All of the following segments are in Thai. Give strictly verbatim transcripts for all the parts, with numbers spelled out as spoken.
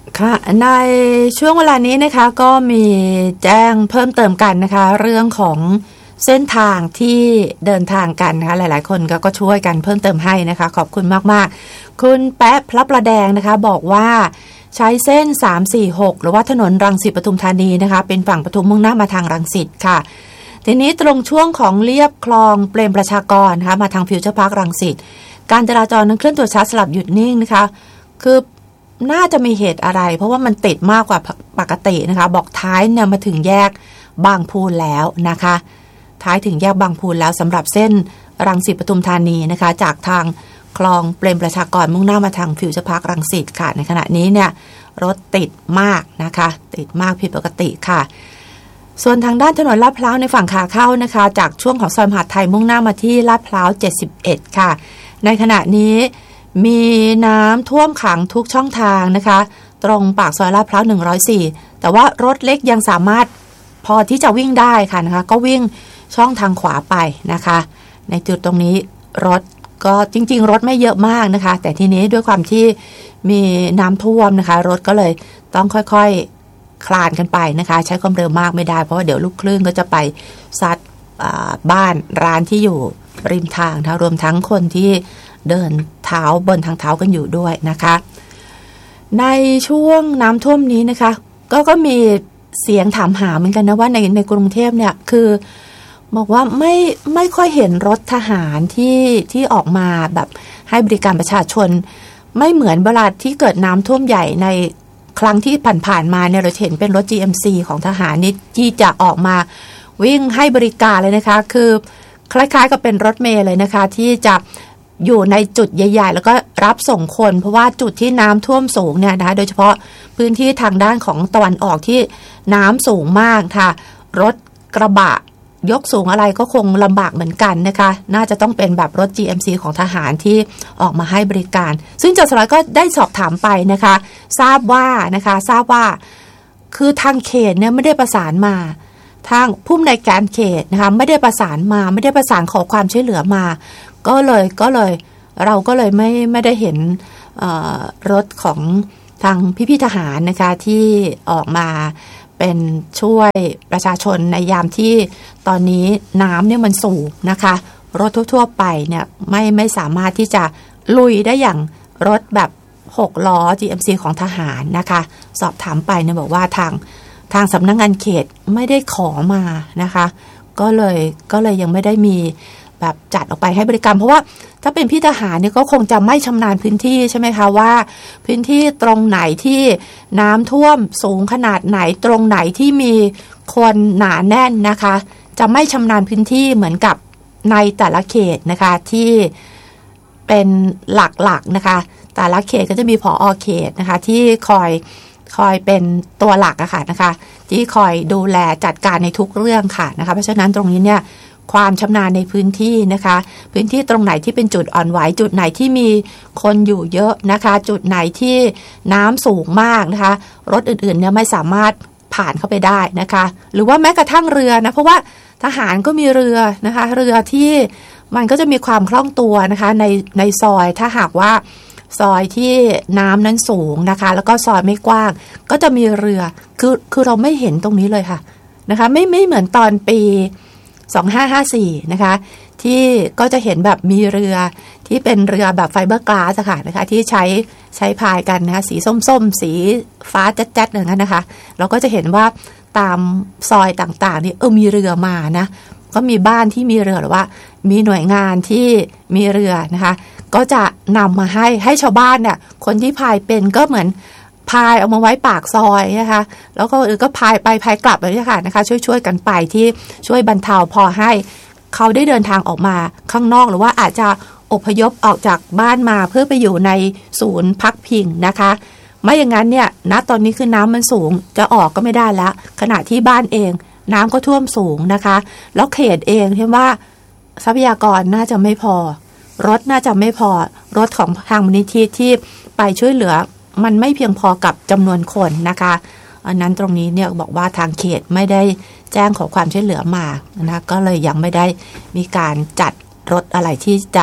ค่ะในช่วงเวลานี้นะคะก็มีแจ้งเพิ่มเติมกันนะคะเรื่องของเส้นทางที่เดินทางกันนะคะหลายๆคนก็ก็ช่วยกันเพิ่มเติมให้นะคะขอบคุณมากๆคุณแป๊ะพระประแดงนะคะบอกว่าใช้เส้นสามสี่หกหรือว่าถนนรังสิตปทุมธานีนะคะเป็นฝั่งปทุมมุ่งหน้ามาทางรังสิตค่ะทีนี้ตรงช่วงของเลียบคลองเปรมประชากรนะคะมาทางฟิวเจอร์พาร์ครังสิตการจราจรนั้นเคลื่อนตัวช้าสลับหยุดนิ่งนะคะคือน่าจะมีเหตุอะไรเพราะว่ามันติดมากกว่าปกตินะคะบอกท้ายเนี่ยมาถึงแยกบางพูนแล้วนะคะท้ายถึงแยกบางพูนแล้วสำหรับเส้นรังสิตปทุมธานีนะคะจากทางคลองเปรมประชากรมุ่งหน้ามาทางฟิวเจอร์พาร์ครังสิตค่ะในขณะนี้เนี่ยรถติดมากนะคะติดมากผิดปกติค่ะส่วนทางด้านถนนลาดพร้าวในฝั่งขาเข้านะคะจากช่วงของซอยมหาดไทยมุ่งหน้ามาที่ลาดพร้าวเจ็ดสิบเอ็ดค่ะในขณะนี้มีน้ำท่วมขังทุกช่องทางนะคะตรงปากซอยลาดพร้าวหนึ่งร้อยสี่แต่ว่ารถเล็กยังสามารถพอที่จะวิ่งได้ค่ะนะคะก็วิ่งช่องทางขวาไปนะคะในจุดตรงนี้รถก็จริงๆรถไม่เยอะมากนะคะแต่ทีนี้ด้วยความที่มีน้ำท่วมนะคะรถก็เลยต้องค่อยๆคลานกันไปนะคะใช้ความเร็วมากไม่ได้เพราะว่าเดี๋ยวลูกคลื่นก็จะไปซัดบ้านร้านที่อยู่ริมทางนะรวมทั้งคนที่เดินเท้าบนทางเท้ากันอยู่ด้วยนะคะในช่วงน้ำท่วมนี้นะคะก็ก็มีเสียงถามหาเหมือนกันนะว่าในในกรุงเทพเนี่ยคือบอกว่าไม่ไม่ค่อยเห็นรถทหารที่ที่ออกมาแบบให้บริการประชาชนไม่เหมือนเวลาที่เกิดน้ำท่วมใหญ่ในครั้งที่ผ่านๆมาเนี่ยเราเห็นเป็นรถ จี เอ็ม ซี ของทหารนี่ที่จะออกมาวิ่งให้บริการเลยนะคะคือคล้ายๆกับเป็นรถเมล์เลยนะคะที่จะอยู่ในจุดใหญ่ๆแล้วก็รับส่งคนเพราะว่าจุดที่น้ำท่วมสูงเนี่ยนะคะโดยเฉพาะพื้นที่ทางด้านของตะวันออกที่น้ำสูงมากค่ะรถกระบะยกสูงอะไรก็คงลำบากเหมือนกันนะคะน่าจะต้องเป็นแบบรถ จี เอ็ม ซี ของทหารที่ออกมาให้บริการซึ่งจสรก็ได้สอบถามไปนะคะทราบว่านะคะทราบว่าคือทางเขตเนี่ยไม่ได้ประสานมาทางผู้อำนวยการเขตนะคะไม่ได้ประสานมาไม่ได้ประสานขอความช่วยเหลือมาก็เลยก็เลยเราก็เลยไม่ไม่ได้เห็นรถของทางพี่ๆทหารนะคะที่ออกมาเป็นช่วยประชาชนในยามที่ตอนนี้น้ำเนี่ยมันสูงนะคะรถทั่วๆไปเนี่ยไม่ไม่สามารถที่จะลุยได้อย่างรถแบบหกล้อ จี เอ็ม ซี ของทหารนะคะสอบถามไปเนี่ยบอกว่าทางทางสำนักงานเขตไม่ได้ขอมานะคะก็เลยก็เลยยังไม่ได้มีแบบจัดออกไปให้บริการเพราะว่าถ้าเป็นพี่ทหารเนี่ยก็คงจะไม่ชำนาญพื้นที่ใช่ไหมคะว่าพื้นที่ตรงไหนที่น้ำท่วมสูงขนาดไหนตรงไหนที่มีคนหนาแน่นนะคะจะไม่ชำนาญพื้นที่เหมือนกับในแต่ละเขตนะคะที่เป็นหลักๆนะคะแต่ละเขตก็จะมีผอ.เขตนะคะที่คอยคอยเป็นตัวหลักอะค่ะนะคะที่คอยดูแลจัดการในทุกเรื่องค่ะนะคะเพราะฉะนั้นตรงนี้เนี่ยความชำนาญในพื้นที่นะคะพื้นที่ตรงไหนที่เป็นจุดอ่อนไหวจุดไหนที่มีคนอยู่เยอะนะคะจุดไหนที่น้ำสูงมากนะคะรถอื่นๆเนี่ยไม่สามารถผ่านเข้าไปได้นะคะหรือว่าแม้กระทั่งเรือนะเพราะว่าทหารก็มีเรือนะคะเรือที่มันก็จะมีความคล่องตัวนะคะในในซอยถ้าหากว่าซอยที่น้ำนั้นสูงนะคะแล้วก็ซอยไม่กว้างก็จะมีเรือคือคือเราไม่เห็นตรงนี้เลยค่ะนะคะไม่ไม่เหมือนตอนปีสองพันห้าร้อยห้าสิบสี่นะคะที่ก็จะเห็นแบบมีเรือที่เป็นเรือแบบไฟเบอร์กลาสค่ะนะคะที่ใช้ใช้พายกันนะคะสีส้มๆสีฟ้าแจ๊ดๆอย่างนั้นนะคะเราก็จะเห็นว่าตามซอยต่างๆนี่เออมีเรือมานะก็มีบ้านที่มีเรือหรือว่ามีหน่วยงานที่มีเรือนะคะก็จะนำมาให้ให้ชาวบ้านเนี่ยคนที่พายเป็นก็เหมือนพายเอามาไว้ปากซอยนะคะแล้วก็เออก็พายไปพายกลับแบบนี้ค่ะนะคะช่วยๆกันไปที่ช่วยบรรเทาพอให้เขาได้เดินทางออกมาข้างนอกหรือว่าอาจจะอพยพออกจากบ้านมาเพื่อไปอยู่ในศูนย์พักพิงนะคะไม่อย่างนั้นเนี่ยณตอนนี้คือน้ำมันสูงจะออกก็ไม่ได้แล้วขณะที่บ้านเองน้ำก็ท่วมสูงนะคะแล้วเขตเองเห็นว่าทรัพยากรน่าจะไม่พอรถน่าจะไม่พอรถของทางมูลนิธิที่ไปช่วยเหลือมันไม่เพียงพอกับจำนวนคนนะคะอันนั้นตรงนี้เนี่ยบอกว่าทางเขตไม่ได้แจ้งขอความช่วยเหลือมานะก็เลยยังไม่ได้มีการจัดรถอะไรที่จะ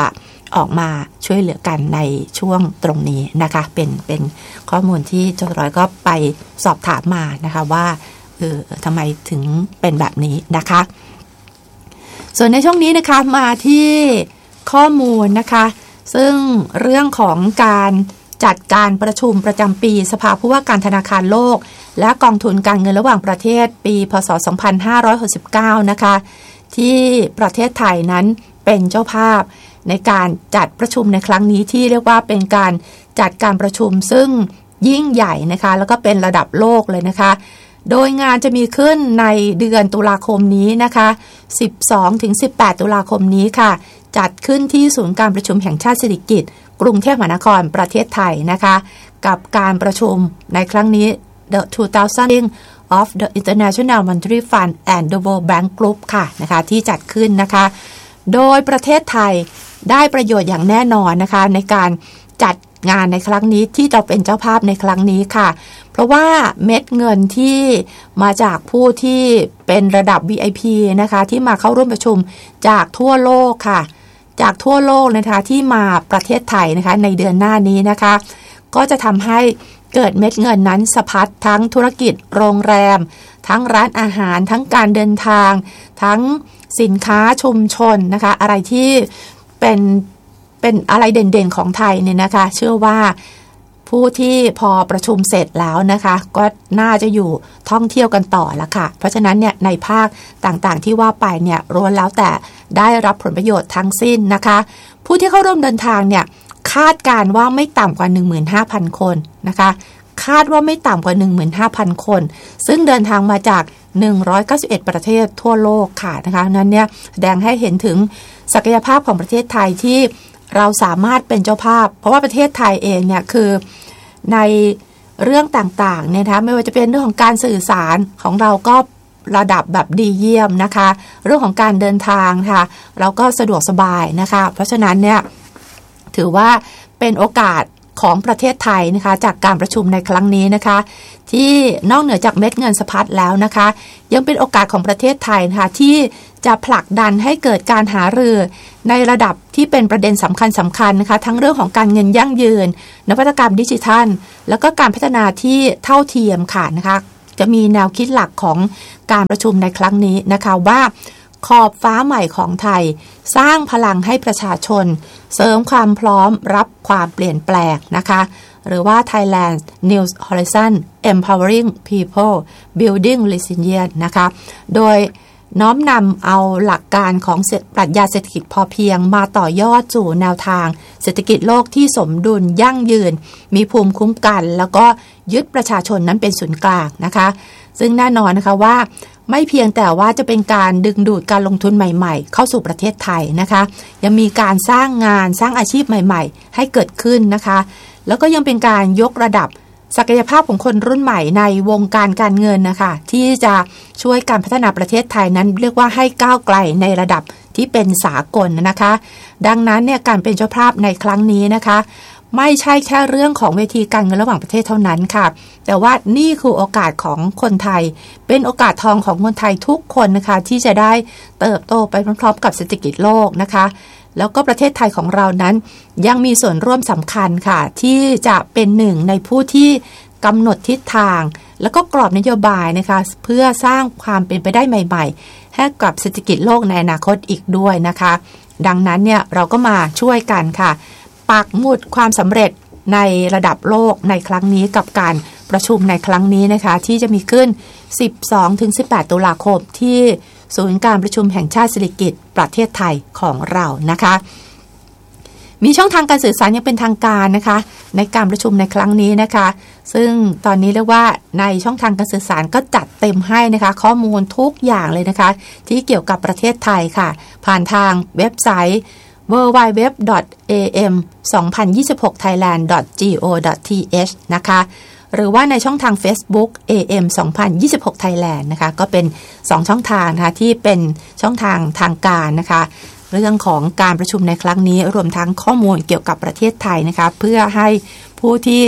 ออกมาช่วยเหลือกันในช่วงตรงนี้นะคะเป็นเป็นข้อมูลที่เจ้าร้อยก็ไปสอบถามมานะคะว่าเออทำไมถึงเป็นแบบนี้นะคะส่วนในช่วงนี้นะคะมาที่ข้อมูลนะคะซึ่งเรื่องของการจัดการประชุมประจำปีสภาผู้ว่าการธนาคารโลกและกองทุนการเงินระหว่างประเทศปีพ.ศ. สองพันห้าร้อยหกสิบเก้านะคะที่ประเทศไทยนั้นเป็นเจ้าภาพในการจัดประชุมในครั้งนี้ที่เรียกว่าเป็นการจัดการประชุมซึ่งยิ่งใหญ่นะคะแล้วก็เป็นระดับโลกเลยนะคะโดยงานจะมีขึ้นในเดือนตุลาคมนี้นะคะ สิบสองถึงสิบแปด ตุลาคมนี้ค่ะจัดขึ้นที่ศูนย์การประชุมแห่งชาติสิริกิติ์กรุงเทพมหานครประเทศไทยนะคะกับการประชุมในครั้งนี้ The สองพัน of the International Monetary Fund and the World Bank Group ค่ะนะคะที่จัดขึ้นนะคะโดยประเทศไทยได้ประโยชน์อย่างแน่นอนนะคะในการจัดงานในครั้งนี้ที่เราเป็นเจ้าภาพในครั้งนี้ค่ะเพราะว่าเม็ดเงินที่มาจากผู้ที่เป็นระดับ วี ไอ พี นะคะที่มาเข้าร่วมประชุมจากทั่วโลกค่ะจากทั่วโลกนะคะที่มาประเทศไทยนะคะในเดือนหน้านี้นะคะก็จะทำให้เกิดเม็ดเงินนั้นสะพัดทั้งธุรกิจโรงแรมทั้งร้านอาหารทั้งการเดินทางทั้งสินค้าชุมชนนะคะอะไรที่เป็นเป็นอะไรเด่นๆของไทยเนี่ยนะคะเชื่อว่าผู้ที่พอประชุมเสร็จแล้วนะคะก็น่าจะอยู่ท่องเที่ยวกันต่อละค่ะเพราะฉะนั้นเนี่ยในภาคต่างๆที่ว่าไปเนี่ยล้วนแล้วแต่ได้รับผลประโยชน์ทั้งสิ้นนะคะผู้ที่เข้าร่วมเดินทางเนี่ยคาดการว่าไม่ต่ำกว่า หนึ่งหมื่นห้าพัน คนนะคะคาดว่าไม่ต่ำกว่า หนึ่งหมื่นห้าพัน คนซึ่งเดินทางมาจากหนึ่งร้อยเก้าสิบเอ็ดประเทศทั่วโลกค่ะนะคะนั้นเนี่ยแสดงให้เห็นถึงศักยภาพของประเทศไทยที่เราสามารถเป็นเจ้าภาพเพราะว่าประเทศไทยเองเนี่ยคือในเรื่องต่างๆเนี่ยนะคะไม่ว่าจะเป็นเรื่องของการสื่อสารของเราก็ระดับแบบดีเยี่ยมนะคะเรื่องของการเดินทางค่ะเราก็สะดวกสบายนะคะเพราะฉะนั้นเนี่ยถือว่าเป็นโอกาสของประเทศไทยนะคะจากการประชุมในครั้งนี้นะคะที่นอกเหนือจากเม็ดเงินสะพัดแล้วนะคะยังเป็นโอกาสของประเทศไทยนะคะที่จะผลักดันให้เกิดการหารือในระดับที่เป็นประเด็นสำคัญสำคัญนะคะทั้งเรื่องของการเงินยั่งยืนนวัตกรรมดิจิทัลแล้วก็การพัฒนาที่เท่าเทียมค่ะนะคะจะมีแนวคิดหลักของการประชุมในครั้งนี้นะคะว่าขอบฟ้าใหม่ของไทยสร้างพลังให้ประชาชนเสริมความพร้อมรับความเปลี่ยนแปลงนะคะหรือว่า Thailand New Horizon Empowering People Building Resilience นะคะโดยน้อมนำเอาหลักการของปรัชญาเศรษฐกิจพอเพียงมาต่อยอดสู่แนวทางเศรษฐกิจโลกที่สมดุลยั่งยืนมีภูมิคุ้มกันแล้วก็ยึดประชาชนนั้นเป็นศูนย์กลางนะคะซึ่งแน่นอนนะคะว่าไม่เพียงแต่ว่าจะเป็นการดึงดูดการลงทุนใหม่ๆเข้าสู่ประเทศไทยนะคะยังมีการสร้างงานสร้างอาชีพใหม่ๆให้เกิดขึ้นนะคะแล้วก็ยังเป็นการยกระดับศักยภาพของคนรุ่นใหม่ในวงการการเงินนะคะที่จะช่วยการพัฒนาประเทศไทยนั้นเรียกว่าให้ก้าวไกลในระดับที่เป็นสากลนะคะดังนั้นเนี่ยการเป็นเจ้าภาพในครั้งนี้นะคะไม่ใช่แค่เรื่องของเวทีการเงินระหว่างประเทศเท่านั้นค่ะแต่ว่านี่คือโอกาสของคนไทยเป็นโอกาสทองของคนไทยทุกคนนะคะที่จะได้เติบโตไปพร้อมๆกับเศรษฐกิจโลกนะคะแล้วก็ประเทศไทยของเรานั้นยังมีส่วนร่วมสำคัญค่ะที่จะเป็นหนึ่งในผู้ที่กำหนดทิศทางแล้วก็กรอบนโยบายนะคะเพื่อสร้างความเป็นไปได้ใหม่ๆให้กับเศรษฐกิจโลกในอนาคตอีกด้วยนะคะดังนั้นเนี่ยเราก็มาช่วยกันค่ะปักหมุดความสำเร็จในระดับโลกในครั้งนี้กับการประชุมในครั้งนี้นะคะที่จะมีขึ้น สิบสองถึงสิบแปด ตุลาคมที่ศูนย์การประชุมแห่งชาติสิริกิติ์ประเทศไทยของเรานะคะมีช่องทางการสื่อสารยังเป็นทางการนะคะในการประชุมในครั้งนี้นะคะซึ่งตอนนี้เรียกว่าในช่องทางการสื่อสารก็จัดเต็มให้นะคะข้อมูลทุกอย่างเลยนะคะที่เกี่ยวกับประเทศไทยค่ะผ่านทางเว็บไซต์ ดับเบิลยู ดับเบิลยู ดับเบิลยู ดอท เอ เอ็ม สองพันยี่สิบหก ไทยแลนด์ ดอท จี โอ ดอท ที เอช นะคะหรือว่าในช่องทาง Facebook เอ เอ็ม สองพันยี่สิบหก Thailand นะคะก็เป็นสองช่องทางนะคะที่เป็นช่องทางทางการนะคะเรื่องของการประชุมในครั้งนี้รวมทั้งข้อมูลเกี่ยวกับประเทศไทยนะคะเพื่อให้ผู้ที่ค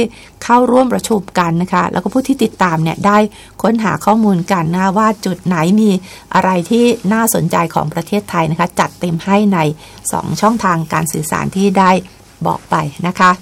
เข้าร่วมประชุมกันนะคะแล้วก็ผู้ที่ติดตามเนี่ยได้ค้นหาข้อมูลกันนะว่าจุดไหนมีอะไรที่น่าสนใจของประเทศไทยนะคะจัดเต็มให้ในสองช่องทางการสื่อสารที่ได้บอกไปนะคะ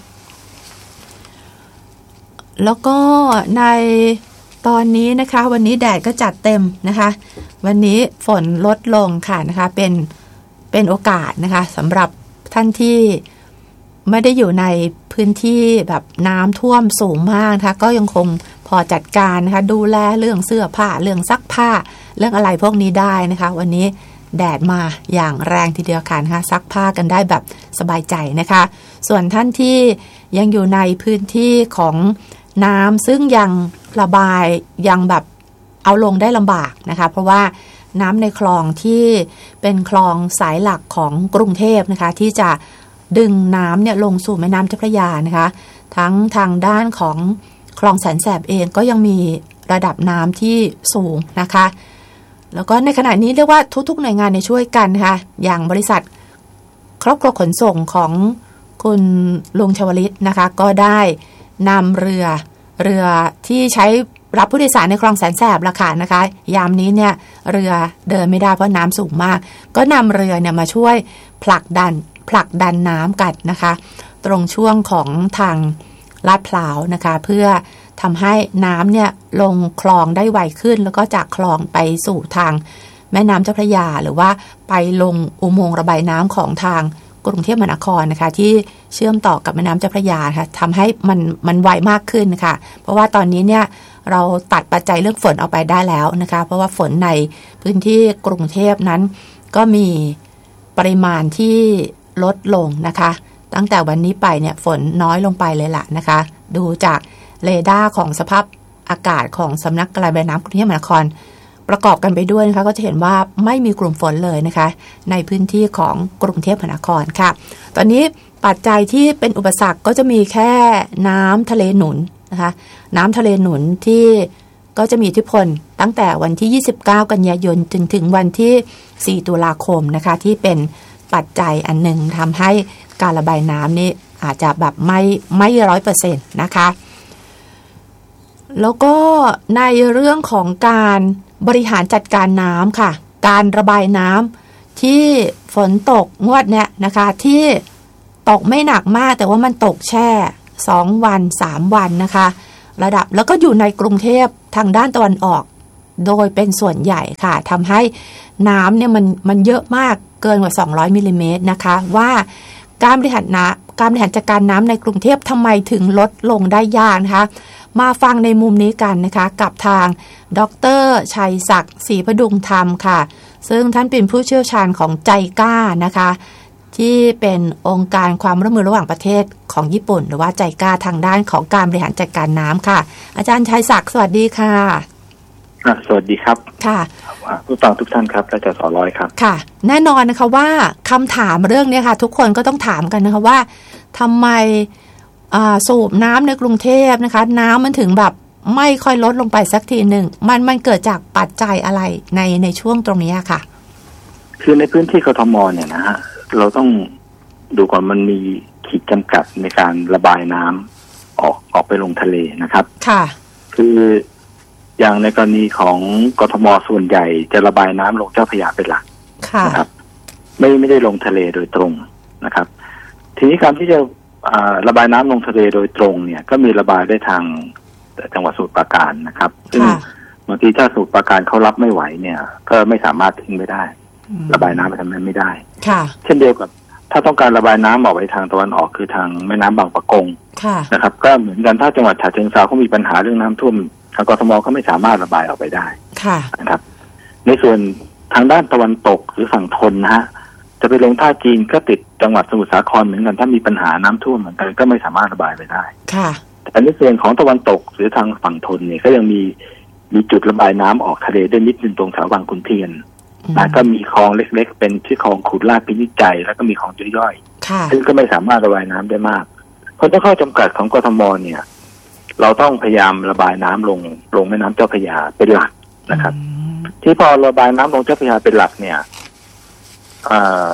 แล้วก็ในตอนนี้นะคะวันนี้แดดก็จัดเต็มนะคะวันนี้ฝนลดลงค่ะนะคะเป็นเป็นโอกาสนะคะสำหรับท่านที่ไม่ได้อยู่ในพื้นที่แบบน้ำท่วมสูงมากนะคะก็ยังคงพอจัดการนะคะดูแลเรื่องเสื้อผ้าเรื่องซักผ้าเรื่องอะไรพวกนี้ได้นะคะวันนี้แดดมาอย่างแรงทีเดียวค่ะนะคะซักผ้ากันได้แบบสบายใจนะคะส่วนท่านที่ยังอยู่ในพื้นที่ของน้ำซึ่งยังระบายยังแบบเอาลงได้ลำบากนะคะเพราะว่าน้ำในคลองที่เป็นคลองสายหลักของกรุงเทพนะคะที่จะดึงน้ำเนี่ยลงสู่แม่น้ำเจ้าพระยานะคะทั้งทางด้านของคลองแสนแสบเองก็ยังมีระดับน้ำที่สูงนะคะแล้วก็ในขณะนี้เรียกว่าทุกๆหน่วยงานในช่วยกันค่ะอย่างบริษัทครอบครัวขนส่งของคุณลุงชวลิตนะคะก็ได้นำเรือเรือที่ใช้รับผู้โดยสารในคลองแสนแสบละค่ะนะคะยามนี้เนี่ยเรือเดินไม่ได้เพราะน้ำสูงมากก็นำเรือเนี่ยมาช่วยผลักดันผลักดันน้ำกันนะคะตรงช่วงของทางลาดพร้าวนะคะเพื่อทำให้น้ำเนี่ยลงคลองได้ไวขึ้นแล้วก็จากคลองไปสู่ทางแม่น้ำเจ้าพระยาหรือว่าไปลงอุโมงค์ระบายน้ำของทางกรุงเทพมหานครนะคะที่เชื่อมต่อกับแม่น้ำเจ้าพระยาค่ะทำให้มันมันไวมากขึ้นนะคะเพราะว่าตอนนี้เนี่ยเราตัดปัจจัยเรื่องฝนออกไปได้แล้วนะคะเพราะว่าฝนในพื้นที่กรุงเทพนั้นก็มีปริมาณที่ลดลงนะคะตั้งแต่วันนี้ไปเนี่ยฝนน้อยลงไปเลยล่ะนะคะดูจากเรดาร์ของสภาพอากาศของสำนักระบายน้ำกรุงเทพมหานครประกอบกันไปด้วยนะคะก็จะเห็นว่าไม่มีกลุ่มฝนเลยนะคะในพื้นที่ของกรุงเทพมหานครค่ะตอนนี้ปัจจัยที่เป็นอุปสรรคก็จะมีแค่น้ำทะเลหนุนนะคะน้ำทะเลหนุนที่ก็จะมีอิทธิพลตั้งแต่วันที่ยี่สิบเก้ากันยายนจนถึงวันที่สี่ตุลาคมนะคะที่เป็นปัจจัยอันหนึ่งทำให้การระบายน้ำนี่อาจจะแบบไม่ไม่ร้อยเปอร์เซ็นต์นะคะแล้วก็ในเรื่องของการบริหารจัดการน้ำค่ะการระบายน้ำที่ฝนตกงวดเนี้ยนะคะที่ตกไม่หนักมากแต่ว่ามันตกแช่สองวันสามวันนะคะระดับแล้วก็อยู่ในกรุงเทพทางด้านตะวันออกโดยเป็นส่วนใหญ่ค่ะทำให้น้ำเนี่ยมันมันเยอะมากเกินกว่าสองร้อยมิลลิเมตรนะคะว่าการบริหารน้ำการบริหารจัดการน้ำในกรุงเทพทำไมถึงลดลงได้ยากนะคะมาฟังในมุมนี้กันนะคะกับทางดร.ชัยศักดิ์ศรีพดุงธรรมค่ะซึ่งท่านเป็นผู้เชี่ยวชาญของใจก้านะคะที่เป็นองค์การความร่วมมือระหว่างประเทศของญี่ปุ่นหรือว่าใจก้าทางด้านของการบริหารจัดการน้ำค่ะอาจารย์ชัยศักดิ์สวัสดีค่ะสวัสดีครับค่ะผู้ฟังทุกท่านครับและจะสอร้อยครับค่ะแน่นอนนะคะว่าคำถามเรื่องนี้ค่ะทุกคนก็ต้องถามกันนะคะว่าทำไมสูบน้ำในกรุงเทพนะคะน้ำมันถึงแบบไม่ค่อยลดลงไปสักทีหนึ่งมันมันเกิดจากปัจจัยอะไรในในช่วงตรงนี้ค่ะคือในพื้นที่กทมเนี่ยนะฮะเราต้องดูก่อนมันมีขีดจำกัดในการระบายน้ำออกออกไปลงทะเลนะครับค่ะคืออย่างในกรณีของกทมส่วนใหญ่จะระบายน้ำลงเจ้าพระยาเป็นหลักนะครับไม่ไม่ได้ลงทะเลโดยตรงนะครับทีนี้การที่จะระบายน้ำลงทะเลโดยตรงเนี่ยก็มีระบายได้ทางจังหวัดสมุทรปราการนะครับซึ่งบางทีถ้าสมุทรปราการเขารับไม่ไหวเนี่ยก็ไม่สามารถทิ้งไม่ได้ระบายน้ำไปทางนั้นไม่ได้เช่นเดียวกับถ้าต้องการระบายน้ำออกไปทางตะวันออกคือทางแม่น้ำบางปะกงนะครับก็เหมือนกันถ้าจังหวัดฉะเชิงเทราเขามีปัญหาเรื่องน้ำท่วมทางกทมก็ไม่สามารถระบายออกไปได้นะครับในส่วนทางด้านตะวันตกหรือฝั่งทนนะฮะจะไปลงท่าจีนก็ติดจังหวัดสมุทรสาครเหมือนกันถ้ามีปัญหาน้ำท่วมเหมือนกันก็ไม่สามารถระบายไปได้แต่ในส่วนของตะวันตกหรือทางฝั่งทนเนี่ยก็ยังมีมีจุดระบายน้ำออกทะเลได้นิดนึงตรงแถวบางขุนเทียนแล้วก็มีคลองเล็กๆเป็นที่คลองขุดลาดพินิจใจแล้วก็มีคลองย่อยๆซึ่งก็ไม่สามารถระบายน้ำได้มากเพราะถ้าข้อจำกัดของกทมเนี่ยเราต้องพยายามระบายน้ำลงลงแม่น้ำเจ้าพระยาเป็นหลักนะครับที่พอระบายน้ำลงเจ้าพระยาเป็นหลักเนี่ย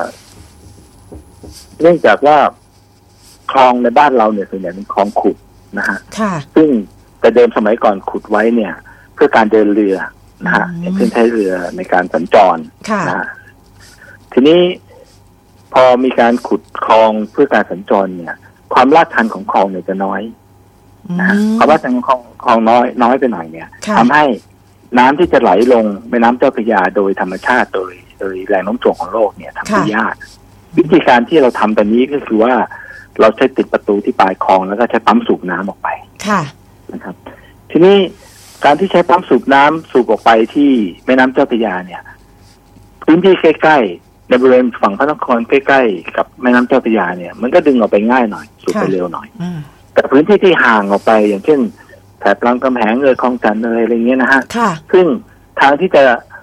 เนื่องจากว่าคลองในบ้านเราเนี่ยส่วนใหญ่เป็นคลองขุดนะฮะซึ่งแต่เดิมสมัยก่อนขุดไว้เนี่ยเพื่อการเดินเรือนะฮะอย่างเช่นใช้เรือในการสัญจรนะฮะทีนี้พอมีการขุดคลองเพื่อการสัญจรเนี่ยความลาดชันของคลองเนี่ยจะน้อยนะฮะความลาดชันของคลองคลองน้อยน้อยไปหน่อยเนี่ยทำให้น้ำที่จะไหลลงแม่น้ำเจ้าพระยาโดยธรรมชาติโดยโดยแรงโน้มถ่วงของโลกเนี่ยทำได้ยากวิธีการที่เราทำตอนนี้ก็คือว่าเราใช้ติดประตูที่ปลายคลองแล้วก็ใช้ปั๊มสูบน้ำออกไปนะครับทีนี้การที่ใช้ปั๊มสูบน้ำสูบออกไปที่แม่น้ำเจ้าพระยาเนี่ยพื้นที่ใกล้ๆในบริเวณฝั่งพระนครใกล้ๆกับแม่น้ำเจ้าพระยาเนี่ยมันก็ดึงออกไปง่ายหน่อยสูบไปเร็วหน่อยแต่พื้นที่ที่ห่างออกไปอย่างเช่นแถบรามคำแหงเอยคลองจันทน์อะไรอะไรเงี้ยนะฮะซึ่งทางที่จะ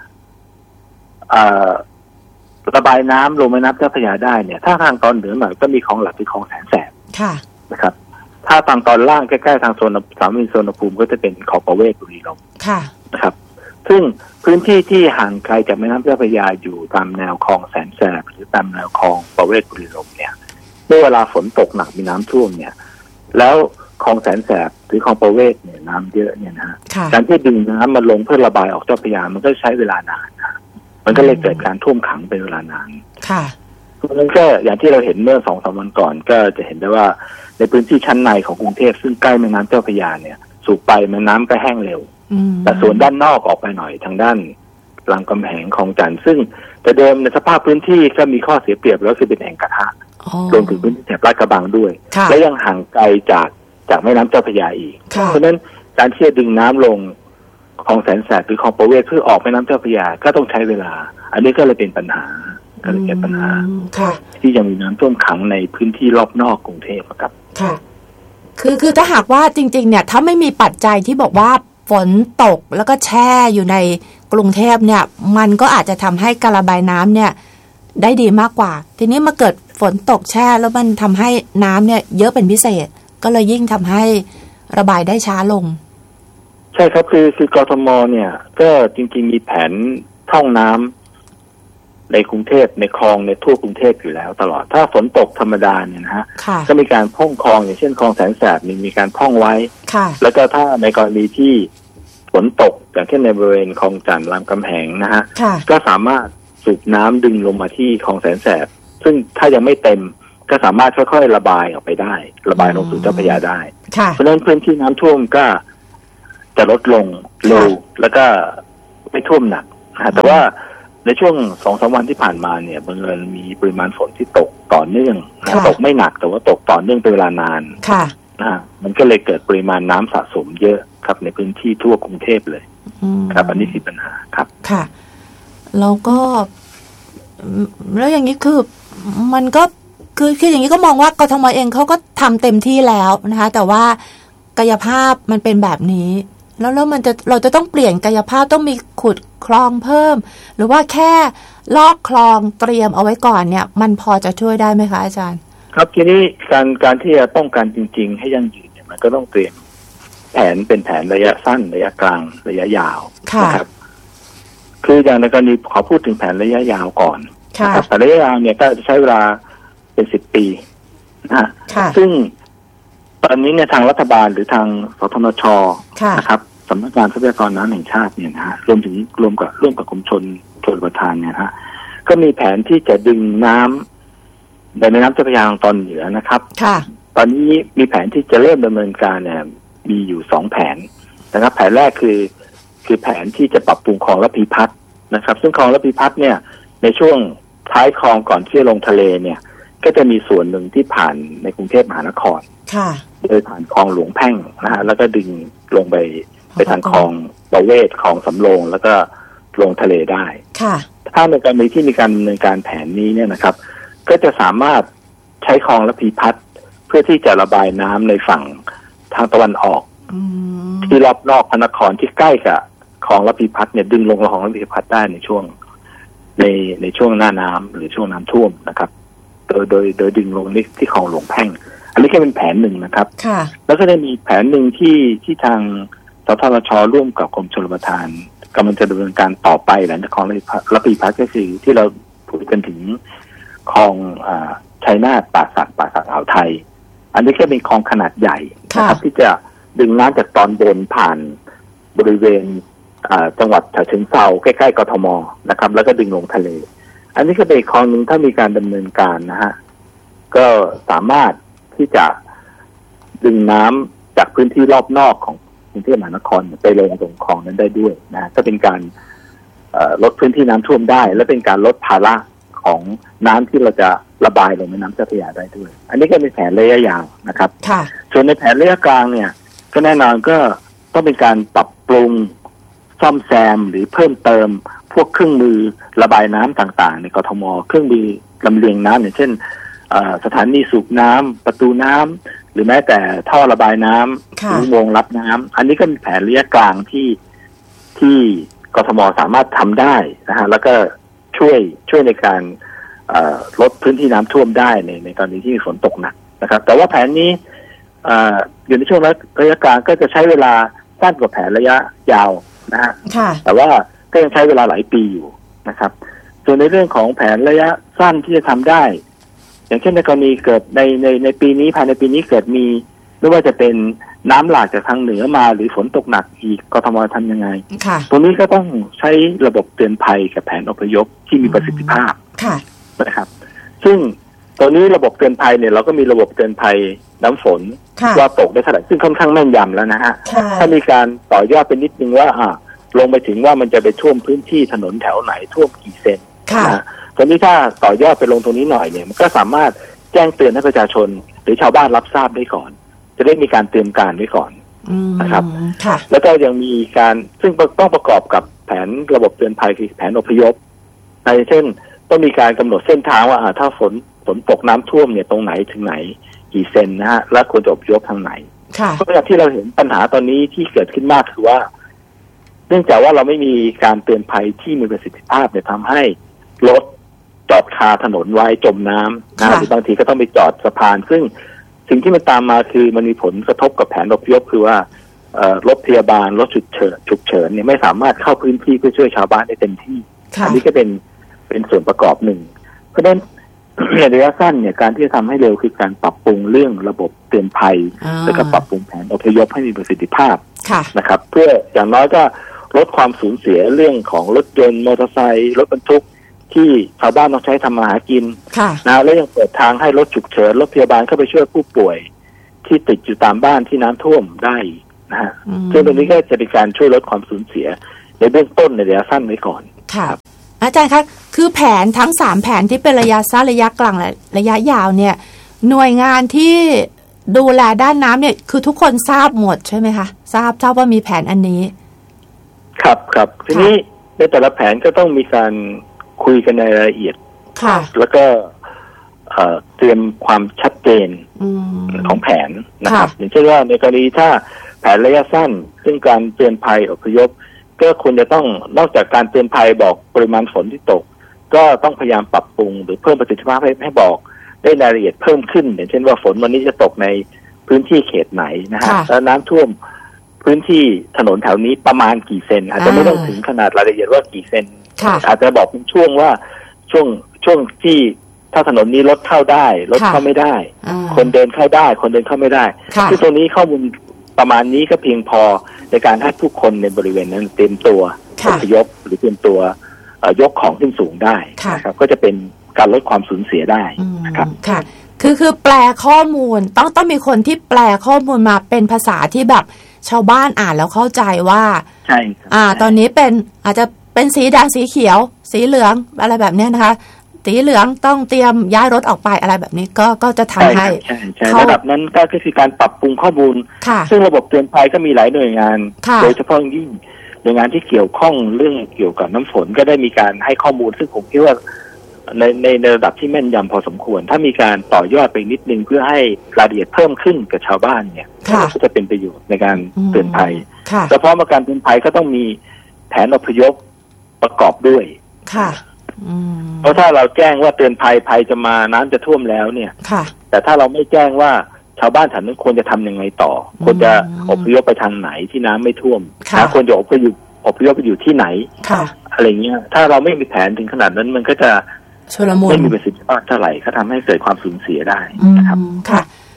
ระบายน้ำลงแม่น้ำเจ้าพระยาได้เนี่ยถ้าทางตอนเหนือหน่อยก็มีคลองหลักคือคลองแสนแสบนะครับถ้าทางตอนล่างใกล้ๆทางโซนสามมิลโซนภูมิก็จะเป็นคลองประเวศบุรีรัมย์นะครับซึ่งพื้นที่ที่ห่างไกลจากแม่น้ำเจ้าพระยาอยู่ตามแนวคลองแสนแสบหรือตามแนวคลองประเวศบุรีรัมย์เนี่ยเมื่อเวลาฝนตกหนักมีน้ำท่วมเนี่ยแล้วคลองแสนแสบหรือคลองประเวศเนี่ยน้ำเยอะเนี่ยนะฮะการที่ดึงน้ำมาลงเพื่อระบายออกเจ้าพระยามันก็ใช้เวลานานนะมันก็เลยเกิดการท่วมขังเป็นเวลานานค่ะเพราะฉะนั้นก็อย่างที่เราเห็นเมื่อสองสามวันก่อนก็จะเห็นได้ว่าในพื้นที่ชั้นในของกรุงเทพซึ่งใกล้แม่น้ำเจ้าพระยาเนี่ยสูบไปแม่น้ำก็แห้งเร็วแต่ส่วนด้านนอกออกไปหน่อยทางด้านรามคำแหงคลองจันทน์ซึ่งแต่เดิมในสภาพพื้นที่ก็มีข้อเสียเปรียบแล้วคือเป็นแอ่งกระทะรวมถึงพื้นที่แถบลาดกระบังด้วยและยังห่างไกลจากจากแม่น้ำเจ้าพระยาอีกเพราะฉะนั้นการที่จะดึงน้ำลงคลองแสนแสบหรือคลองประเวศเพื่อออกแม่น้ำเจ้าพระยาก็ต้องใช้เวลาอันนี้ก็เลยเป็นปัญหาก็เลยเป็นปัญหาที่ยังมีน้ำท่วมขังในพื้นที่รอบนอกกรุงเทพครับค่ะคือคือถ้าหากว่าจริงๆเนี่ยถ้าไม่มีปัจจัยที่บอกว่าฝนตกแล้วก็แช่อยู่ในกรุงเทพเนี่ยมันก็อาจจะทำให้การระบายน้ำเนี่ยได้ดีมากกว่าทีนี้มาเกิดฝนตกแช่แล้วมันทำให้น้ำเนี่ยเยอะเป็นพิเศษก็เลยยิ่งทำให้ระบายได้ช้าลงใช่ครับคือคือกทมเนี่ยก็จริงๆมีแผนพร่องน้ำในกรุงเทพในคลองในทั่วกรุงเทพอยู่แล้วตลอดถ้าฝนตกธรรมดาเนี่ยนะฮะก็มีการพร่องคลองอย่างเช่นคลองแสนแสบมีมีการพร่องไว้แล้วก็ถ้าในกรณีที่ฝนตกอย่างเช่นในบริเวณคลองจันทน์รามคำแหงนะฮะก็สามารถสูบน้ำดึงลงมาที่คลองแสนแสบซึ่งถ้ายังไม่เต็มก็สามารถค่อยๆระบายออกไปได้ระบายลงสู่เจ้าพระยาได้เพราะฉะนั้นพื้นที่น้ำท่วมก็จะลดลงเร็วแล้วก็ไม่ท่วมหนักนะแต่ว่าในช่วงสองสามวันที่ผ่านมาเนี่ยบังเอิญมีปริมาณฝนที่ตกต่อเนื่องตกไม่หนักแต่ว่าตกต่อเนื่องเป็นเวลานานนะมันก็เลยเกิดปริมาณน้ำสะสมเยอะครับในพื้นที่ทั่วกรุงเทพเลยครับอันนี้คือปัญหาครับค่ะแล้วก็แล้วอย่างนี้คือมันก็คือคืออย่างนี้ก็มองว่ากทมเองเขาก็ทำเต็มที่แล้วนะคะแต่ว่ากายภาพมันเป็นแบบนี้แล้วแล้วมันจะเราจะต้องเปลี่ยนกายภาพต้องมีขุดคลองเพิ่มหรือว่าแค่ลอกคลองเตรียมเอาไว้ก่อนเนี่ยมันพอจะช่วยได้ไหมคะอาจารย์ครับทีนี้การการที่จะป้องกันจริงๆให้ยั่งยืนเนี่ยมันก็ต้องเตรียมแผนเป็นแผนระยะสั้นระยะกลางระยะยาวนะครับคืออย่างในกรณีขอพูดถึงแผนระยะยาวก่อนนะครับแต่ระยะยาวเนี่ยก็จะใช้เวลาเป็นสิบปีนะซึ่งตอนนี้เนี่ยทางรัฐบาลหรือทางสทนช.นะครับสำนักงานทรัพยากรน้ำแห่งชาติเนี่ยนะฮะรวมถึงรวมกับร่วมกับกรมชลชลประทานเนี่ยฮะก็มีแผนที่จะดึงน้ำในแม่น้ำเจ้าพระยาตอนเหนือนะครับตอนนี้มีแผนที่จะเริ่มดำเนินการเนี่ยมีอยู่สองแผนนะครับแผนแรกคือคือแผนที่จะปรับปรุงคลองระพีพัฒน์นะครับซึ่งคลองระพีพัฒน์เนี่ยในช่วงท้ายคลองก่อนที่จะลงทะเลเนี่ยก็จะมีส่วนหนึ่งที่ผ่านในกรุงเทพมหานครโดยผ่านคลองหลวงแพ่งนะฮะแล้วก็ดึงลงไปไปทางคลองประเวศคลองสำโรงแล้วก็ลงทะเลได้ถ้าในกรณีที่มีการดำเนินการแผนนี้เนี่ยนะครับก็จะสามารถใช้คลองระพีพัฒน์เพื่อที่จะระบายน้ำในฝั่งทางตะวันออกที่รอบนอกพระนครที่ใกล้กับคลองระพีพัฒน์เนี่ยดึงลงคลองระพีพัฒน์ได้ในช่วงในในช่วงหน้าน้ำหรือช่วงน้ำท่วมนะครับโดยโดยโดยดึงลงที่ที่คลองหลวงแพ่งอันนี้แค่เป็นแผนหนึ่งนะครับแล้วก็ได้มีแผนหนึ่งที่ที่ทางสทนช.ร่วมกับกรมชลประทานกำลังจะดำเนินการต่อไปหลังจากคลองระพีพัฒน์ก็คือที่เราพูดกันถึงคลองชัยนาทป่าสักป่าสักอ่าวไทยอันนี้ก็เป็นคลองขนาดใหญ่นะครับที่จะดึงน้ำจากตอนบนผ่านบริเวณจังหวัดฉะเชิงเทราใกล้ๆกทมนะครับแล้วก็ดึงลงทะเลอันนี้ก็เป็นคลองนึงถ้ามีการดำเนินการนะฮะก็สามารถที่จะดึงน้ำจากพื้นที่รอบนอกของกรุงเทพมหานครไปลงตรงคลองนั้นได้ด้วยนะก็เป็นการลดพื้นที่น้ำท่วมได้และเป็นการลดภาระของน้ำที่เราจะระบายลงแม่น้ำเจ้าพระยาได้ด้วยอันนี้ก็เป็นแผนระยะยาวนะครับส่วนในแผนระยะกลางเนี่ยก็แน่นอนก็ต้องเป็นการปรับปรุงซ่อมแซมหรือเพิ่มเติมพวกเครื่องมือระบายน้ำต่างๆในกทมเครื่องมือลำเลียงน้ำอย่างเช่นสถานีสูบน้ำประตูน้ำหรือแม้แต่ท่อระบายน้ำอุโมงค์รับน้ำอันนี้ก็เป็นแผนระยะกลางที่ที่กทมสามารถทำได้นะฮะแล้วก็ช่วยช่วยในการลดพื้นที่น้ำท่วมได้ในในตอนนี้ที่ฝนตกหนักนะครับแต่ว่าแผนนี้อยู่ในช่วงระยะกลางก็จะใช้เวลาสั้นกว่าแผนระยะยาวนะฮะแต่ว่าก็ยังใช้เวลาหลายปีอยู่นะครับส่วนในเรื่องของแผนระยะสั้นที่จะทำได้อย่างเช่นในกรณีเกิดในในในปีนี้ภายในปีนี้เกิดมีไม่ว่าจะเป็นน้ำหลากจากทางเหนือมาหรือฝนตกหนักอีกกทมทำยังไงตรงนี้ก็ต้องใช้ระบบเตือนภัยกับแผนอพยพที่มีประสิทธิภาพนะครับซึ่งตอนนี้ระบบเตือนภัยเนี่ยเราก็มีระบบเตือนภัยน้ำฝนว่าตกได้เท่าไหร่ซึ่งค่อนข้างแม่นยำแล้วนะฮะถ้ามีการต่อยอดเป็นนิดนึงว่าอ่าลงไปถึงว่ามันจะไปท่วมพื้นที่ถนนแถวไหนท่วมกี่เซนนะตอนนี้ถ้าต่อยอดไปลงตรงนี้หน่อยเนี่ยมันก็สามารถแจ้งเตือนให้ประชาชนหรือชาวบ้านรับทราบได้ก่อนจะได้มีการเตรียมการไว้ก่อนนะครับแล้วก็ยังมีการซึ่งต้องประกอบกับแผนระบบเตือนภัยคือแผนอพยพในเช่นต้องมีการกำหนดเส้นทางว่าถ้าฝนฝนตกน้ำท่วมเนี่ยตรงไหนถึงไหนกี่เซนนะฮะและควรจะอพยพทางไหนเพราะอย่างที่เราเห็นปัญหาตอนนี้ที่เกิดขึ้นมากคือว่าเนื่องจากว่าเราไม่มีการเตือนภัยที่มีประสิทธิภาพเนี่ยทำให้รถจอดคาถนนไว้จมน้ำนะหรือบางทีก็ต้องไปจอดสะพานซึ่งสิ่งที่มันตามมาคือมันมีผลกระทบกับแผนอพยพคือว่ารถพยาบาลรถฉุกเฉินฉุกเฉินเนี่ยไม่สามารถเข้าพื้นที่เพื่อช่วยชาวบ้านได้เต็มที่อันนี้ก็เป็นเป็นส่วนประกอบหนึ่งเพราะฉะนั้นในระยะสั้นเนี่ยการที่จะทำให้เร็วคือการปรับปรุงเรื่องระบบเตือนภัยและก็ปรับปรุงแผนอพยพให้มีประสิทธิภาพนะครับเพื่ออย่างน้อยก็ลดความสูญเสียเรื่องของรถยนต์มอเตอร์ไซค์รถบรรทุกที่ชาวบ้านต้องใช้ทำมาหากินนะและยังเปิดทางให้รถฉุกเฉินรถพยาบาลเข้าไปช่วยผู้ป่วยที่ติดอยู่ตามบ้านที่น้ำท่วมได้นะฮะซึ่งตรงนี้ก็จะเป็นการช่วยลดความสูญเสียในเบื้องต้นในระยะสั้นไว้ก่อนครับอาจารย์คะคือแผนทั้งสามแผนที่เป็นระยะสั้นระยะกลางและระยะยาวเนี่ยหน่วยงานที่ดูแลด้านน้ำเนี่ยคือทุกคนทราบหมดใช่ไหมคะทราบทราบว่ามีแผนอันนี้ครับครับทีนี้ในแต่ละแผนก็ต้องมีการคุยกันในรายละเอียดแล้วก็เตรียมความชัดเจนของแผนนะครับอย่างเช่นว่าในกรณีถ้าแผนระยะสั้นซึ่งการเตือนภัยอพยพก็ควรจะต้องนอกจากการเตือนภัยบอกปริมาณฝนที่ตกก็ต้องพยายามปรับปรุงหรือเพิ่มประสิทธิภาพให้ให้บอกได้รายละเอียดเพิ่มขึ้นอย่างเช่นว่าฝนวันนี้จะตกในพื้นที่เขตไหนนะฮะแล้วน้ำท่วมพื้นที่ถนนแถวนี้ประมาณกี่เซนอาจจะไม่ต้องถึงขนาดรายละเอียดว่ากี่เซนอาจจะบอกเป็นช่วงว่าช่วงช่วงที่ถ้าถนนนี้รถเข้าได้รถเข้าไม่ได้คนเดินเข้าได้คนเดินเข้าไม่ได้ที่ตรงนี้ข้อมูลประมาณนี้ก็เพียงพอในการให้ผู้คนในบริเวณนั้นเตรียมตัวอพยพหรือเตรียมตัวยกของขึ้นสูงได้นะครับก็จะเป็นการลดความสูญเสียได้นะครับค่ะคือคือแปลข้อมูลต้องต้องมีคนที่แปลข้อมูลมาเป็นภาษาที่แบบชาวบ้านอ่านแล้วเข้าใจว่าใช่อ่าตอนนี้เป็นอาจจะเป็นสีแดงสีเขียวสีเหลืองอะไรแบบนี้นะคะสีเหลืองต้องเตรียมย้ายรถออกไปอะไรแบบนี้ก็ก็จะทำให้ใช่ใช่ระดับนั้นก็คือการปรับปรุงข้อมูลซึ่งระบบเตือนภัยก็มีหลายหน่วยงานโดยเฉพาะยิ่งหน่วยงานที่เกี่ยวข้องเรื่องเกี่ยวกับน้ำฝนก็ได้มีการให้ข้อมูลซึ่งผมคิดว่าในในในระดับที่แม่นยำพอสมควรถ้ามีการต่อยอดไปนิดนึงเพื่อให้รายละเอียดเพิ่มขึ้นกับชาวบ้านเนี่ยก็จะเป็นประโยชน์ในการเตือนภัยแต่เพราะมาการเตือนภัยก็ต้องมีแผนอพยพประกอบด้วยค่ะเพราะถ้าเราแจ้งว่าเตือนภัยภัยจะมาน้ำจะท่วมแล้วเนี่ยแต่ถ้าเราไม่แจ้งว่าชาวบ้านแถวนั้นควรจะทำยังไงต่อควรจะอพยพไปทางไหนที่น้ำไม่ท่วมนะควรจะอพยพอพยพไปอยู่ที่ไหนอะไรเงี้ยถ้าเราไม่มีแผนถึงขนาดนั้นมันก็จะไม่มีประสิทธิภาพเท่าไหร่ก็ทำให้เกิดความสูญเสียได้นะครับค่ะ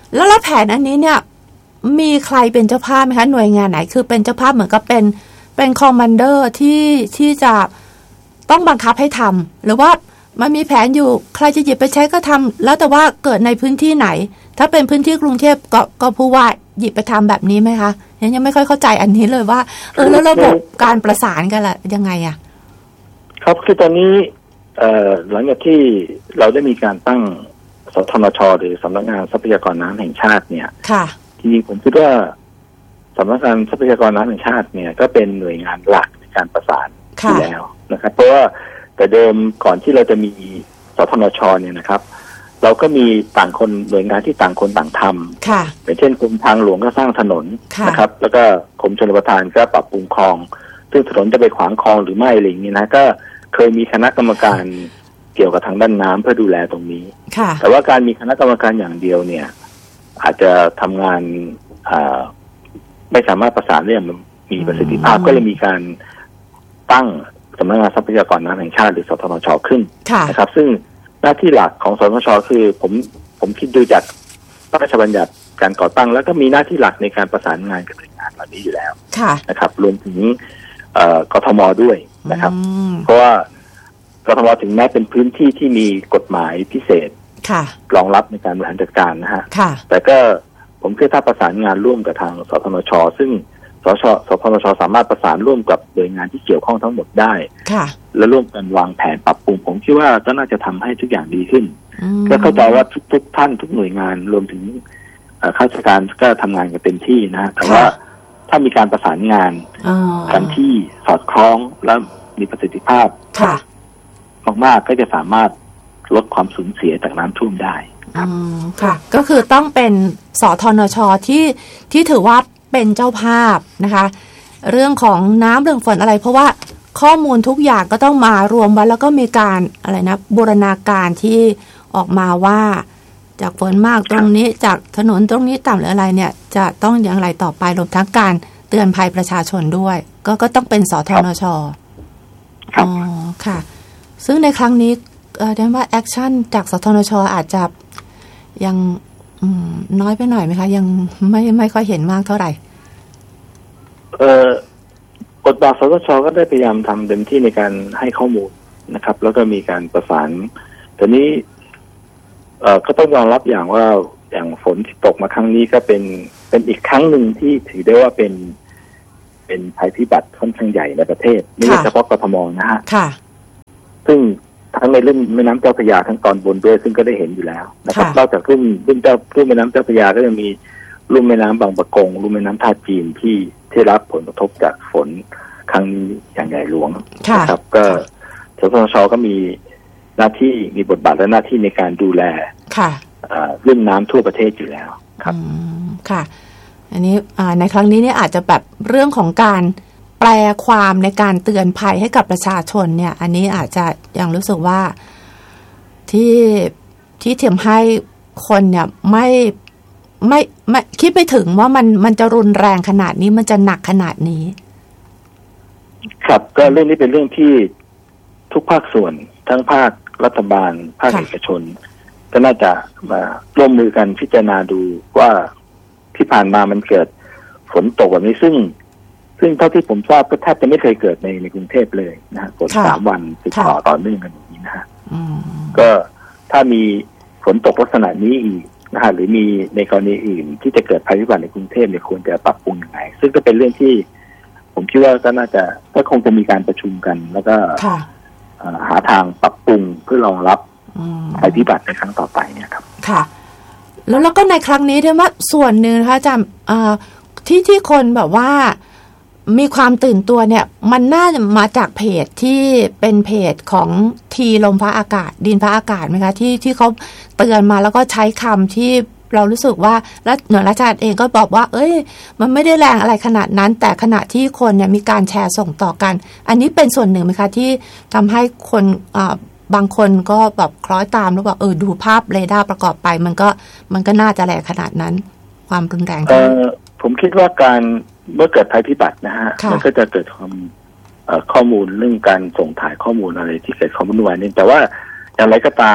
แล้วแล้วแผนอันนี้เนี่ยมีใครเป็นเจ้าภาพไหมคะหน่วยงานไหนคือเป็นเจ้าภาพเหมือนกับเป็นเป็นคอมมานเดอร์ที่ที่จะต้องบังคับให้ทำหรือว่ามันมีแผนอยู่ใครจะหยิบไปใช้ก็ทำแล้วแต่ว่าเกิดในพื้นที่ไหนถ้าเป็นพื้นที่กรุงเทพก็ก็ผู้ว่าหยิบไปทำแบบนี้ไหมคะยังยังไม่ค่อยเข้าใจอันนี้เลยว่าเออแล้วระบบการประสานกันล่ะยังไงอะครับคือตอนนี้เอ่อหลังจากที่เราได้มีการตั้งสทนช.หรือสำนักงานทรัพยากรน้ำแห่งชาติเนี่ยค่ะจริงๆผมคิดว่าสำนักงานทรัพยากรน้ำแห่งชาติเนี่ยก็เป็นหน่วยงานหลักในการประสานอยู่แล้วนะครับเพราะว่าแต่เดิมก่อนที่เราจะมีสทนช.เนี่ยนะครับเราก็มีต่างคนหน่วยงานที่ต่างคนต่างทำค่ะอย่างเช่นกรมทางหลวงก็สร้างถนนนะครับแล้วก็กรมชลประทานก็ปรับปรุงคลองซึ่งถนนจะไปขวางคลองหรือไม่อะไรอย่างนี้นะก็เคยมีคณะกรรมการเกี่ยวกับทางด้านน้ำเพื่อดูแลตรงนี้แต่ว่าการมีคณะกรรมการอย่างเดียวเนี่ยอาจจะทำงานไม่สามารถประสานเรื่องมีประสิทธิภาพก็เลยมีการตั้งสำนักงานทรัพยากรน้ำแห่งชาติหรือสทนช.ขึ้นนะครับซึ่งหน้าที่หลักของสทนช.คือผมผมคิดดูจากพระราชบัญญัติการก่อตั้งแล้วก็มีหน้าที่หลักในการประสานงานกับหน่วยงานเหล่านี้อยู่แล้วนะครับรวมถึงกทม.ด้วยนะครับเพราะว่ากทม.ถึงแม้เป็นพื้นที่ที่มีกฎหมายพิเศษรองรับในการบริหารจัดการนะฮะแต่ก็ผมคิดถ้าประสานงานร่วมกับทางสทนช.ซึ่งสชสทนช.สามารถประสานร่วมกับหน่วยงานที่เกี่ยวข้องทั้งหมดได้และร่วมกันวางแผนปรับปรุงผมคิดว่าก็น่าจะทำให้ทุกอย่างดีขึ้นก็เข้าใจว่าทุกทุกท่านทุกหน่วยงานรวมถึงข้าราชการก็ทำงานกันเต็มที่นะแต่ว่าถ้ามีการประสานงานกันที่สอดคล้องและมีประสิทธิภาพมากๆก็จะสามารถลดความสูญเสียจากน้ำท่วมได้อืมค่ะก็คือต้องเป็นสทนช.ที่ที่ถือว่าเป็นเจ้าภาพนะคะเรื่องของน้ำเรื่องฝนอะไรเพราะว่าข้อมูลทุกอย่างก็ต้องมารวมไว้แล้วก็มีการอะไรนะบูรณาการที่ออกมาว่าจากฝนมากตรงนี้จากถนนตรงนี้ต่ำหรืออะไรเนี่ยจะต้องอย่างไรต่อไปรวมทั้งการเตือนภัยประชาชนด้วยก็ก็ต้องเป็นสทนช.อ๋อค่ะซึ่งในครั้งนี้เอ่อเรียกว่าแอคชั่นจากสทนช.อาจจะยังน้อยไปหน่อยไหมคะยังไม่ไม่ค่อยเห็นมากเท่าไหร่เอ่อบทบาทสทช.ก็ได้พยายามทำเต็มที่ในการให้ข้อมูลนะครับแล้วก็มีการประสานแต่นี้เอ่อก็ต้องยอมรับอย่างว่าอย่างฝนที่ตกมาครั้งนี้ก็เป็นเป็นอีกครั้งหนึ่งที่ถือได้ว่าเป็นเป็นภัยพิบัติค่อนข้างใหญ่ในประเทศไม่ใช่เฉพาะกทม.นะฮะซึ่งทั้งในรุ่มแม่น้ำเจ้าพระยาทั้งตอนบนด้วยซึ่งก็ได้เห็นอยู่แล้วนะครับนอกจากรุ่มรุ่มเจ้ารุ่มแม่น้ำเจ้าพระยาก็ยังมีรุ่มแม่น้ำบางปะกงรุ่มแม่น้ำท่าจีนที่ที่รับผลกระทบจากฝนครั้งนี้อย่างใหญ่หลวงนะครับก็สทนช.ก็มีหน้าที่มีบทบาทและหน้าที่ในการดูแลเรื่องน้ำทั่วประเทศอยู่แล้วครับค่ะอันนี้ในครั้งนี้เนี่ยอาจจะแบบเรื่องของการแปลความในการเตือนภัยให้กับประชาชนเนี่ยอันนี้อาจจะยังรู้สึกว่าที่ที่ทำให้คนเนี่ยไม่ไม่ไม่คิดไม่ถึงว่ามันมันจะรุนแรงขนาดนี้มันจะหนักขนาดนี้ครับก็เรื่องนี้เป็นเรื่องที่ทุกภาคส่วนทั้งภาครัฐบาลภาคเอกชนก็น่าจะมาร่วมมือกันพิจารณาดูว่าที่ผ่านมามันเกิดฝนตกแบบนี้ซึ่งซึ่งเท่าที่ผมทราบก็แทบจะไม่เคยเกิดในในกรุงเทพเลยนะฮะฝนสามวันติดต่อต่อเนื่องกันอย่างนี้นะฮะก็ถ้ามีฝนตกลักษณะนี้อีกนะฮะหรือมีในกรณีอื่นที่จะเกิดภัยพิบัติในกรุงเทพเนี่ยควรจะปรับปรุงยังไงซึ่งก็เป็นเรื่องที่ผมคิดว่าก็น่าจะก็คงจะมีการประชุมกันแล้วก็หาทางปรับปรุงเพื่อรองรับภัยพิบัติในครั้งต่อไปเนี่ยครับค่ะแล้วแล้วก็ในครั้งนี้ด้วยว่าส่วนหนึ่งนะคะอาจารย์ที่ที่คนแบบว่ามีความตื่นตัวเนี่ยมันน่าจะมาจากเพจที่เป็นเพจของทีลมฟ้าอากาศดินฟ้าอากาศไหมคะที่ที่เขาเตือนมาแล้วก็ใช้คำที่เรารู้สึกว่าแล้วหน่วยราชการเองก็บอกว่าเอ้ยมันไม่ได้แรงอะไรขนาดนั้นแต่ขณะที่คนเนี่ยมีการแชร์ส่งต่อกันอันนี้เป็นส่วนหนึ่งไหมคะที่ทำให้คนอ่าบางคนก็แบบคล้อยตามแล้วบอกเออดูภาพเรดาร์ประกอบไปมันก็มันก็น่าจะแรงขนาดนั้นความรุนแรงเออผมคิดว่าการเมื่อเกิดภัยพิบัตินะฮะมันก็จะเกิดความข้อมูลเรื่องการส่งถ่ายข้อมูลอะไรที่เกิดความวุ่นวายนี่แต่ว่าอย่างไรก็ตาม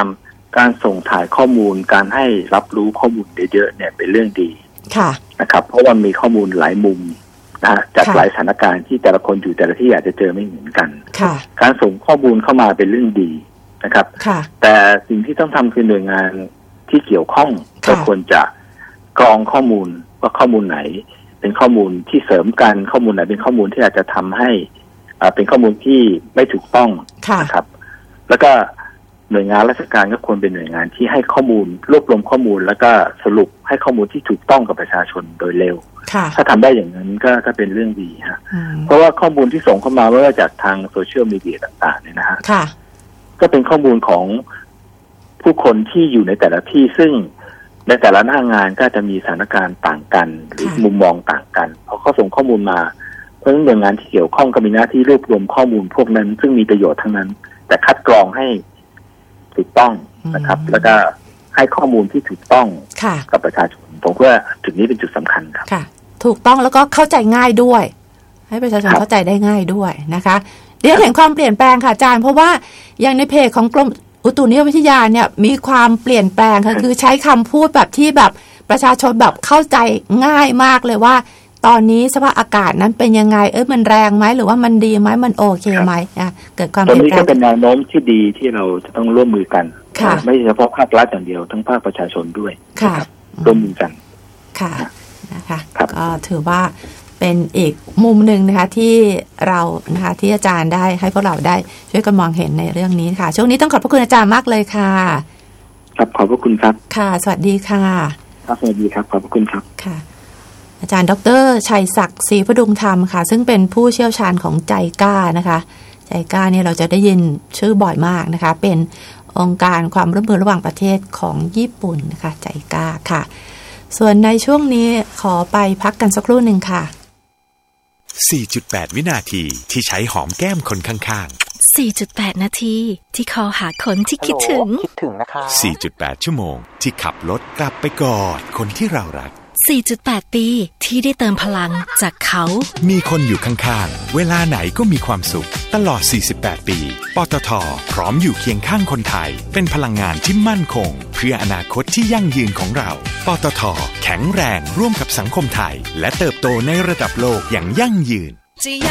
การส่งถ่ายข้อมูลการให้รับรู้ข้อมูลเยอะๆเนี่ยเป็นเรื่องดีนะครับเพราะว่ามีข้อมูลหลายมุมนะจากหลายสถานการณ์ที่แต่ละคนอยู่แต่ละที่อาจจะเจอไม่เหมือนกันการส่งข้อมูลเข้ามาเป็นเรื่องดีนะครับแต่สิ่งที่ต้องทำคือหน่วยงานที่เกี่ยวข้องก็ควรจะกรองข้อมูลว่าข้อมูลไหนเป็นข้อมูลที่เสริมกันข้อมูลไหนเป็นข้อมูลที่อาจจะทำให้อ่าเป็นข้อมูลที่ไม่ถูกต้องนะครับแล้วก็หน่วยงานราชการก็ควรเป็นหน่วยงานที่ให้ข้อมูลรวบรวมข้อมูลแล้วก็สรุปให้ข้อมูลที่ถูกต้องกับประชาชนโดยเร็วถ้าทำได้อย่างนั้นก็ก็เป็นเรื่องดีฮะเพราะว่าข้อมูลที่ส่งเข้ามาไม่ว่าจากทางโซเชียลมีเดียต่างๆเนี่ยนะฮะก็เป็นข้อมูลของผู้คนที่อยู่ในแต่ละที่ซึ่งในแต่ละหน้างานก็จะมีสถานการณ์ต่างกันหรือมุมมองต่างกันพอเขาส่งข้อมูลมาเพราะฉะนั้นหน่วยงานที่เกี่ยวข้องก็มีหน้าที่รวบรวมข้อมูลพวกนั้นซึ่งมีประโยชน์ทั้งนั้นแต่คัดกรองให้ถูกต้องนะครับแล้วก็ให้ข้อมูลที่ถูกต้องกับประชาชนผมว่าจุดนี้เป็นจุดสำคัญครับค่ะถูกต้องแล้วก็เข้าใจง่ายด้วยให้ประชาชนเข้าใจได้ง่ายด้วยนะคะเดี๋ยวเห็นความเปลี่ยนแปลงค่ะอาจารย์เพราะว่าอย่างในเพจของกรมอุตุนิยมวิทยาเนี่ยมีความเปลี่ยนแปลงค่ะคือใช้คำพูดแบบที่แบบประชาชนแบบเข้าใจง่ายมากเลยว่าตอนนี้สภาพอากาศนั้นเป็นยังไงเอ้ยมันแรงไหมหรือว่ามันดีไหมมันโอเคไหมนะเกิดความเปลี่ยนแปลงตอนนี้ก็เป็นแนวโน้มที่ดีที่เราจะต้องร่วมมือกันไม่เฉพาะภาครัฐอย่างเดียวทั้งภาคประชาชนด้วยร่วมมือกันค่ะนะคะก็ถือว่าเป็นอีกมุมหนึ่งนะคะที่เรานะคะที่อาจารย์ได้ให้พวกเราได้ช่วยกันมองเห็นในเรื่องนี้ค่ะช่วงนี้ต้องขอบพระคุณอาจารย์มากเลยค่ะครับขอบพระคุณครับค่ะสวัสดีค่ะครับสวัสดีครับขอบพระคุณครับค่ะอาจารย์ดร.ชัยศักดิ์ศรีพดุงธรรมค่ะซึ่งเป็นผู้เชี่ยวชาญของใจกล้านะคะใจกล้าเนี่ยเราจะได้ยินชื่อบ่อยมากนะคะเป็นองค์การความร่วมมือระหว่างประเทศของญี่ปุ่นนะคะใจกล้าค่ะส่วนในช่วงนี้ขอไปพักกันสักครู่หนึ่งค่ะสี่จุดแปด วินาทีที่ใช้หอมแก้มคนข้างๆสี่จุดแปด นาทีที่คอหาคนที่คิดถึงคิดถึงนะคะสี่จุดแปด ชั่วโมงที่ขับรถกลับไปกอดคนที่เรารักสี่จุดแปด ปีที่ได้เติมพลังจากเขามีคนอยู่ข้างๆเวลาไหนก็มีความสุขตลอดสี่สิบแปดปีปตท.พร้อมอยู่เคียงข้างคนไทยเป็นพลังงานที่มั่นคงเพื่ออนาคตที่ยั่งยืนของเราปตท.แข็งแรงร่วมกับสังคมไทยและเติบโตในระดับโลกอย่างยั่งยืน